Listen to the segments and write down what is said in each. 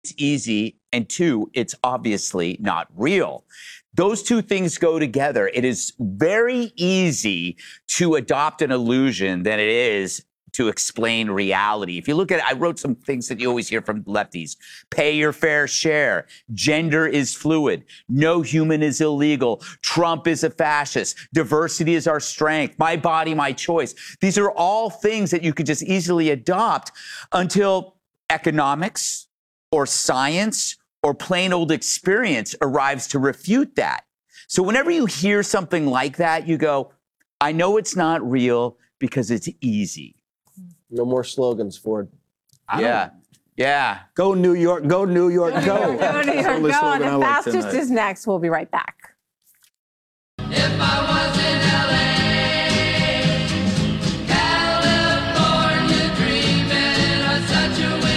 it's easy, and two, it's obviously not real. Those two things go together. It is very easy to adopt an illusion than it is to explain reality. If you look at it, I wrote some things that you always hear from lefties. Pay your fair share. Gender is fluid. No human is illegal. Trump is a fascist. Diversity is our strength. My body, my choice. These are all things that you could just easily adopt until economics or science or plain old experience arrives to refute that. So whenever you hear something like that, you go, I know it's not real because it's easy. No more slogans, Ford. Yeah. Go New York, go New York, go. Go New York, go. And the fastest is next. We'll be right back. If I was in LA, California dreaming of such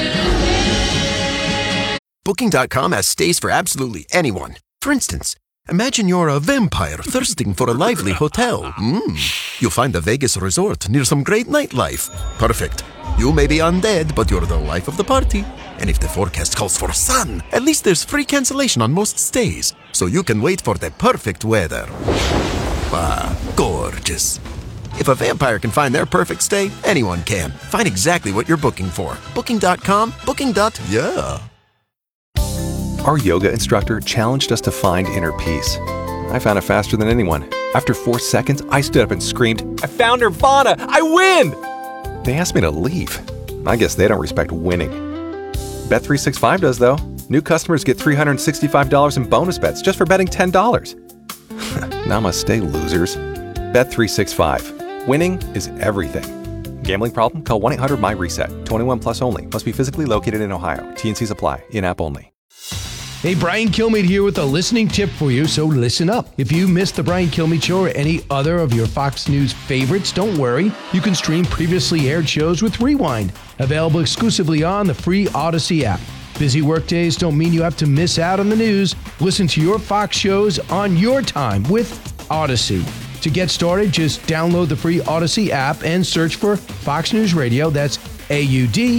a winter. Booking.com has stays for absolutely anyone. For instance, imagine you're a vampire thirsting for a lively hotel. You'll find a Vegas resort near some great nightlife. Perfect. You may be undead, but you're the life of the party. And if the forecast calls for sun, at least there's free cancellation on most stays, so you can wait for the perfect weather. Ah, gorgeous. If a vampire can find their perfect stay, anyone can. Find exactly what you're booking for. Booking.com, booking.yeah. Our yoga instructor challenged us to find inner peace. I found it faster than anyone. After 4 seconds, I stood up and screamed, I found Nirvana! I win! They asked me to leave. I guess they don't respect winning. Bet365 does, though. New customers get $365 in bonus bets just for betting $10. Namaste, losers. Bet365. Winning is everything. Gambling problem? Call 1-800-MY-RESET. 21 plus only. Must be physically located in Ohio. T&Cs apply. In-app only. Hey, Brian Kilmeade here with a listening tip for you, so listen up. If you missed the Brian Kilmeade Show or any other of your Fox News favorites, don't worry. You can stream previously aired shows with Rewind, available exclusively on the free Odyssey app. Busy workdays don't mean you have to miss out on the news. Listen to your Fox shows on your time with Odyssey. To get started, just download the free Odyssey app and search for Fox News Radio. That's AUDACY.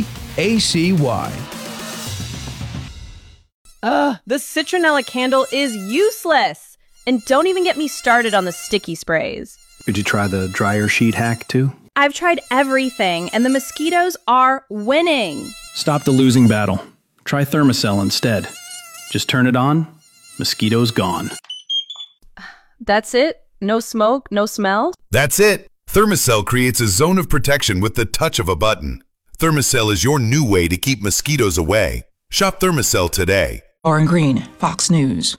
The citronella candle is useless. And don't even get me started on the sticky sprays. Did you try the dryer sheet hack too? I've tried everything, and the mosquitoes are winning. Stop the losing battle. Try Thermacell instead. Just turn it on, mosquitoes gone. That's it? No smoke, no smell? That's it. Thermacell creates a zone of protection with the touch of a button. Thermacell is your new way to keep mosquitoes away. Shop Thermacell today. Oren Green, Fox News.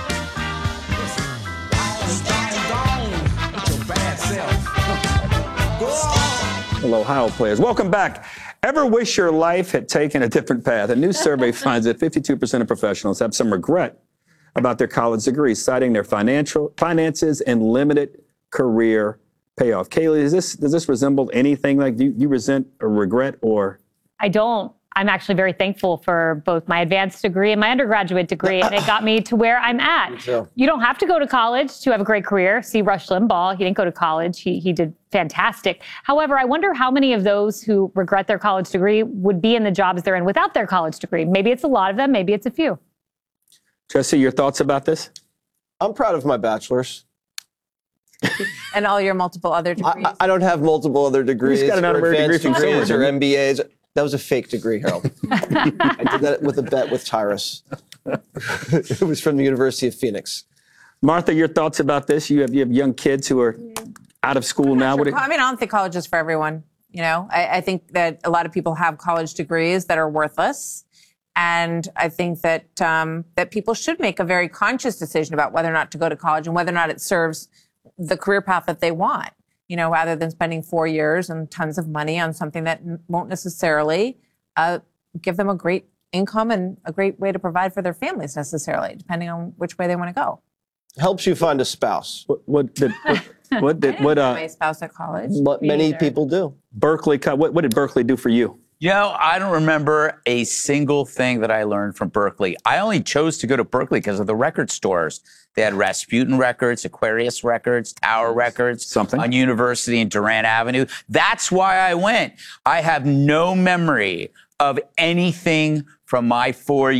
Hello, Ohio players. Welcome back. Ever wish your life had taken a different path? A new survey finds that 52% of professionals have some regret about their college degrees, citing their finances and limited career payoff. Kaylee, does this resemble anything like you resent or regret or? I don't. I'm actually very thankful for both my advanced degree and my undergraduate degree, and it got me to where I'm at. You don't have to go to college to have a great career. See Rush Limbaugh, he didn't go to college. He did fantastic. However, I wonder how many of those who regret their college degree would be in the jobs they're in without their college degree. Maybe it's a lot of them, maybe it's a few. Jesse, your thoughts about this? I'm proud of my bachelor's. And all your multiple other degrees? I don't have multiple other degrees. He's got an honorary degree from degrees or somewhere. MBAs. That was a fake degree, Harold. I did that with a bet with Tyrus. It was from the University of Phoenix. Martha, your thoughts about this? You have young kids who are out of school now. Sure. I mean, I don't think college is for everyone. You know, I think that a lot of people have college degrees that are worthless. And I think that that people should make a very conscious decision about whether or not to go to college and whether or not it serves the career path that they want. You know, rather than spending 4 years and tons of money on something that won't necessarily give them a great income and a great way to provide for their families necessarily, depending on which way they want to go. Helps you find a spouse. What did my spouse at college? What many people do. Berkeley, what did Berkeley do for you? You know, I don't remember a single thing that I learned from Berkeley. I only chose to go to Berkeley because of the record stores. They had Rasputin Records, Aquarius Records, Tower Records, on University and Durant Avenue. That's why I went. I have no memory of anything from my 4